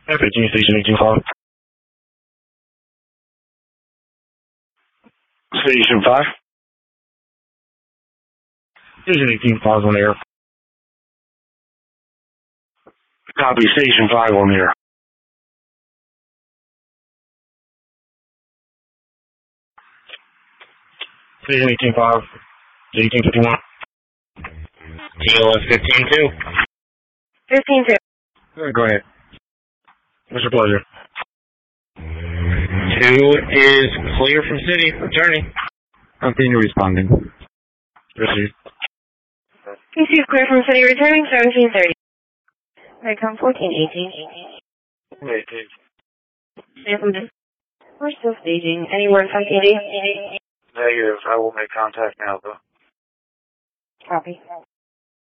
F-18 Station 18 Station 5. Station 18 5 on the air. Copy, Station 5 on the air. Station 18 5. 1851. TLS 15-2. 15-2. Go ahead. What's your pleasure? 2 is clear from city. Returning. Continue responding. Proceed. PC is clear from city, returning 1730. Raycom 1418. Wait, We're still staging. Any word from CD? Negative. I will make contact now, though. Copy.